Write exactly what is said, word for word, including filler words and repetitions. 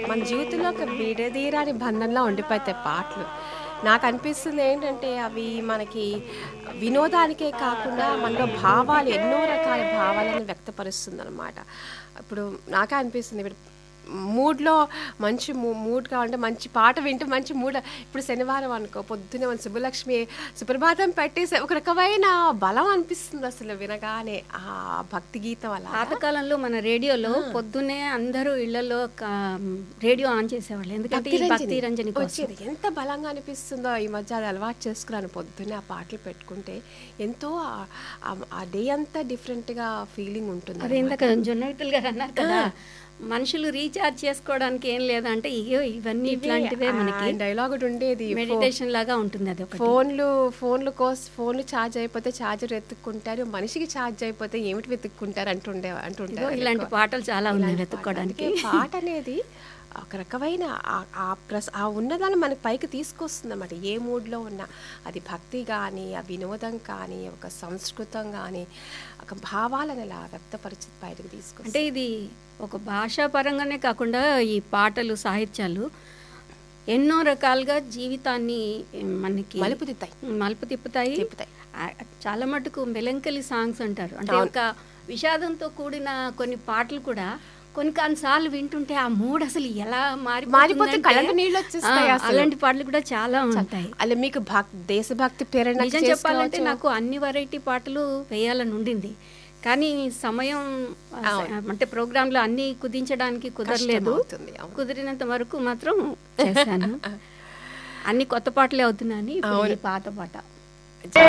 మన జీవితంలో ఒక విడదీరాని బంధంలా ఉండిపోతాయి పాటలు. నాకు అనిపిస్తుంది ఏంటంటే అవి మనకి వినోదానికే కాకుండా మనలో భావాలు ఎన్నో రకాల భావాలను వ్యక్తపరుస్తుందన్నమాట. ఇప్పుడు నాకే అనిపిస్తుంది ఇప్పుడు మూడ్లో మంచి మూ మూడ్ కావాలంటే మంచి పాట వింటూ మంచి మూడ్. ఇప్పుడు శనివారం అనుకో పొద్దున్నే మన సుబ్బలక్ష్మి సుప్రభాతం పెట్టేసి ఒక రకమైన బలం అనిపిస్తుంది అసలు వినగానే ఆ భక్తి గీతం. అలా పాతకాలంలో మన రేడియోలో పొద్దున్నే అందరూ ఇళ్లలో రేడియో ఆన్ చేసేవాళ్ళు, ఎందుకంటే ఈ భక్తి రంజని వచ్చేది. ఎంత బలంగా అనిపిస్తుందో ఈ మధ్య అది అలవాటు చేసుకున్నాను. పొద్దున్నే ఆ పాటలు పెట్టుకుంటే ఎంతో ఆ డే అంతా డిఫరెంట్గా ఫీలింగ్ ఉంటుంది. అదే ఇందాక జొన్నవిట్టల్ గారు అన్నారు కదా, మనుషులు రీఛార్జ్ చేసుకోవడానికి ఏం లేదంటే ఇయో ఇవన్నీ ఇట్లాంటివే మనకి డైలాగ్ ఉండేది, మెడిటేషన్ లాగా ఉంటుంది. అది ఫోన్లు ఫోన్లు కోసం ఫోన్లు ఛార్జ్ అయిపోతే ఛార్జర్ వెతుక్కుంటారు, మనిషికి ఛార్జ్ అయిపోతే ఏమిటి వెతుక్కుంటారు అంటుండే అంటుంటారు. ఇలాంటి పాటలు చాలా ఉన్నాయి వెతుక్కోవడానికి. పాట అనేది ఒక రకమైన ఆ ప్రస్ ఆ ఉన్నదాన్ని మనకి పైకి తీసుకొస్తుంది అన్నమాట. ఏ మూడ్లో ఉన్నా అది భక్తి కానీ, ఆ వినోదం కానీ, ఒక సంస్కృతం కానీ, ఒక భావాలను అలా వ్యక్తపరిచి బయటకు తీసుకొస్తుంది. అంటే ఇది ఒక భాషా పరంగానే కాకుండా ఈ పాటలు సాహిత్యాలు ఎన్నో రకాలుగా జీవితాన్ని మనకి మలుపు తిప్పుతాయి మలుపు తిప్పుతాయి తిప్పుతాయి చాలా మటుకు మెలంకలి సాంగ్స్ అంటారు. అంటే ఒక విషాదంతో కూడిన కొన్ని పాటలు కూడా కొన్ని కొన్నిసార్లు వింటుంటే ఆ మూడ్ అసలు ఎలా మారిపోతే కళ్ళంట నీళ్ళు వచ్చేస్తాయి. అలాంటి పాటలు కూడా చాలా ఉంటాయి. అలా మీకు దేశభక్తి ప్రేరణ నిజం చెప్పాలంటే నాకు అన్ని వెరైటీ పాటలు వేయాలని ఉండింది, కానీ సమయం అంటే ప్రోగ్రాంలో అన్ని కుదించడానికి కుదరలేదు. కుదిరినంత వరకు మాత్రం చేశాను. అన్ని కొత్త పాటలే అవుతున్నాయని పాత పాట